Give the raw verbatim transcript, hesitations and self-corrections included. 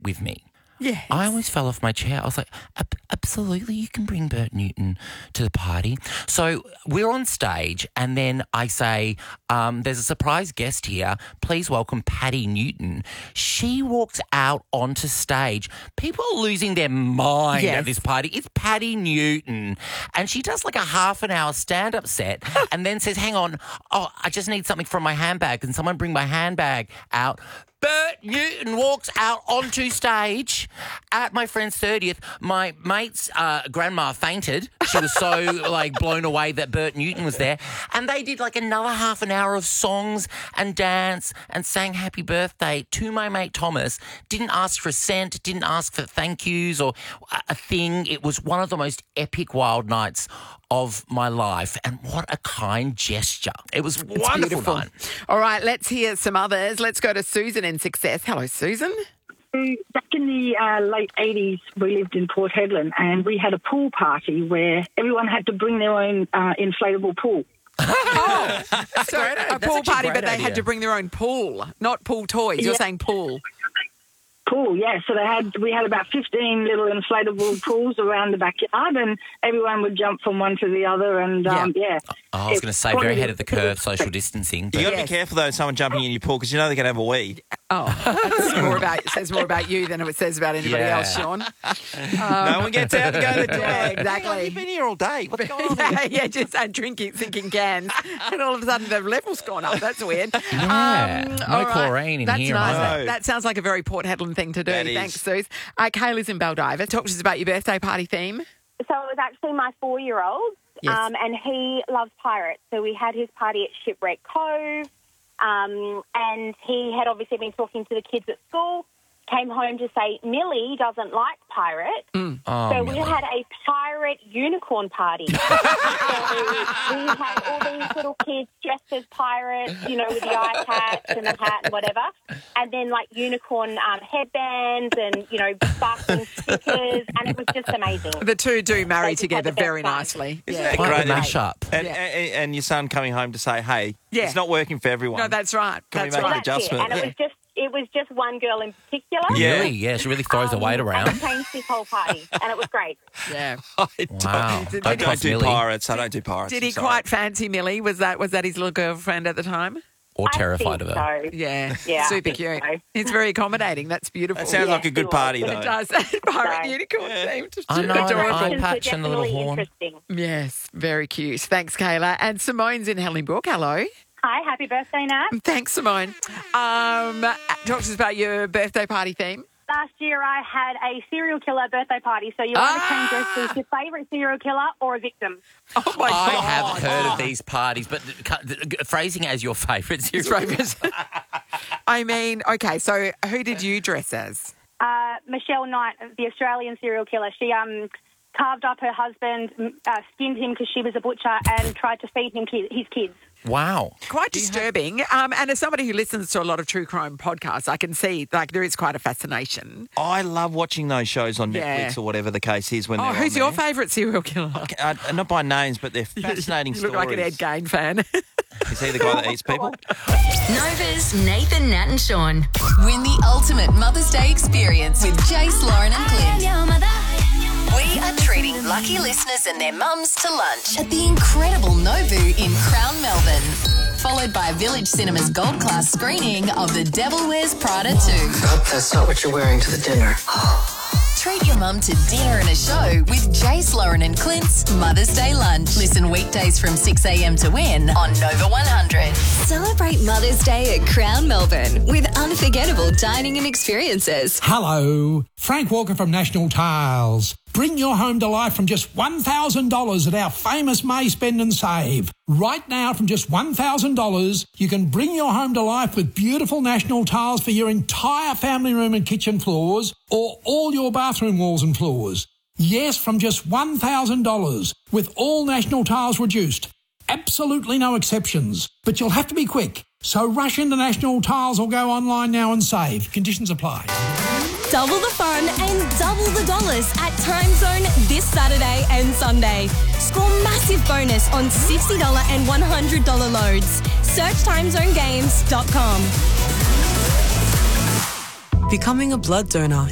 with me. Yes. I always fell off my chair. I was like, Ab- absolutely, you can bring Bert Newton to the party. So we're on stage and then I say, um, there's a surprise guest here. Please welcome Patty Newton. She walks out onto stage. People are losing their mind Yes. at this party. It's Patty Newton. And she does like a half an hour stand-up set and then says, hang on, oh, I just need something from my handbag. Can someone bring my handbag out? Bert Newton walks out onto stage at my friend's thirtieth. My mate's uh, grandma fainted. She was so like blown away that Bert Newton was there. And they did like another half an hour of songs and dance and sang happy birthday to my mate Thomas. Didn't ask for a cent, didn't ask for thank yous or a thing. It was one of the most epic wild nights of my life. And what a kind gesture. It was It's wonderful beautiful. night. All right, let's hear some others. Let's go to Susan in Success. Hello, Susan. Back in the uh, late eighties, we lived in Port Hedland and we had a pool party where everyone had to bring their own uh, inflatable pool. Oh, so great- a that's pool actually a party, great but they had idea. to bring their own pool, not pool toys. You're Yeah. saying pool. Pool, yeah. So they had we had about fifteen little inflatable pools around the backyard, and everyone would jump from one to the other. And um, yeah, Oh, I was going to say, It's very quite ahead of the curve, social distancing. You But got to Yes. be careful though, someone jumping in your pool because you know they're going to have a wee. Oh, that's more about, it says more about you than it says about anybody Yeah. else, Sean. no one gets out to go to the toilet. Yeah, exactly. You've been here all day. What's going on? yeah, yeah, just uh, drinking, sinking cans, and all of a sudden the level's gone up. That's weird. Yeah, no all right. chlorine in That's here nice. either. That, that sounds like a very Port Hedland thing to do. That is. Thanks, Suze. Uh, Kayla's in Baldiva. Talk to us about your birthday party theme. So it was actually my four-year-old, Yes. um, and he loves pirates. So we had his party at Shipwreck Cove, um, and he had obviously been talking to the kids at school, came home to say Millie doesn't like pirates. Mm. Oh, So Millie. we had a pirate unicorn party. So we had all these little kids dressed as pirates, you know, with the eye patch and the hat and whatever. And then, like, unicorn um, headbands and, you know, sparkling stickers. And it was just amazing. The two do marry They just together had the best very fun. nicely. Isn't Yeah. that Quite great? the mashup. And, Yeah. and, and your son coming home to say, hey, Yeah. it's not working for everyone. No, that's right. Can we That's make right. an adjustment? That's it. And it was just it was just one girl in particular. Yeah. Really? Yeah, she really throws the Um, weight And around. it changed this whole party. And it was great. Yeah. I don't, Wow. Did- I did- don't Cost do Millie. pirates. I don't do pirates. Did I'm he sorry. quite fancy Millie? Was that was that his little girlfriend at the time? Or I terrified of think her. So. Yeah. Yeah, I Super think cute. so. It's very accommodating. That's beautiful. That sounds Yeah, like a good it party, was. though. It does. Pirate Right. unicorn Yeah. themed. I know, Adorable. I- Connections were patch and the little definitely horn. interesting. Yes, very cute. Thanks, Kayla. And Simone's in Hellingbrook. Hello. Hi, happy birthday, Nat. Thanks, Simone. Um, talk to us about your birthday party theme. Last year I had a serial killer birthday party, so you either Ah! can dress as your favourite serial killer or a victim. Oh, my I God. have heard of these parties, but phrasing as your favourites. Your favourites. I mean, okay, so who did you dress as? Uh, Michelle Knight, the Australian serial killer, she um, carved up her husband, m- uh, skinned him because she was a butcher, and tried to feed him ki- his kids. Wow. Quite disturbing. Um, and as somebody who listens to a lot of true crime podcasts, I can see like there is quite a fascination. I love watching those shows on Yeah. Netflix or whatever the case is when Oh, they're on who's your there. favourite serial killer? Uh, not by names, but they're fascinating You look stories. like an Ed Gain fan. Is he the guy that eats people? Nova's Nathan, Nat and Sean. Win the ultimate Mother's Day experience with Jace, Lauren and Clint. We are treating lucky listeners and their mums to lunch at the incredible Nobu in Crown, Melbourne. Followed by Village Cinema's gold class screening of The Devil Wears Prada two. Hope that's not what you're wearing to the dinner. Treat your mum to dinner and a show with Jace, Lauren and Clint's Mother's Day Lunch. Listen weekdays from six a.m. to win on Nova one hundred. Celebrate Mother's Day at Crown Melbourne with unforgettable dining and experiences. Hello, Frank Walker from National Tiles. Bring your home to life from just one thousand dollars at our famous May Spend and Save. Right now, from just one thousand dollars, you can bring your home to life with beautiful National Tiles for your entire family room and kitchen floors or all your bathroom walls and floors. Yes, from just one thousand dollars with all National Tiles reduced. Absolutely no exceptions, but you'll have to be quick. So rush into National Tiles or go online now and save. Conditions apply. Double the fun and double the dollars at Time Zone this Saturday and Sunday. Score massive bonus on sixty dollars and one hundred dollars loads. Search time zone games dot com. Becoming a blood donor